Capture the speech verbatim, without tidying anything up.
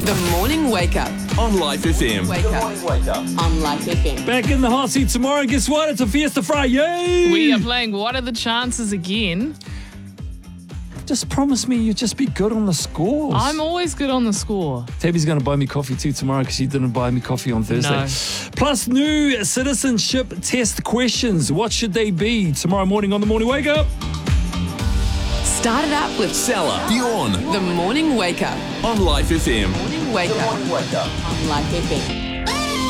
The Morning Wake Up. On Life F M. Wake up. Wake up. On Life F M. Back in the hot seat tomorrow. Guess what? It's a Fiesta Friday. We are playing What Are the Chances again. Just promise me you'll just be good on the scores. I'm always good on the score. Tabby's going to buy me coffee too tomorrow because she didn't buy me coffee on Thursday. No. Plus, new citizenship test questions. What should they be? Tomorrow morning on the Morning Wake Up. Start it up with Salah, Bjorn. The Morning Wake Up. On Life F M. Morning Wake Up. On Life F M.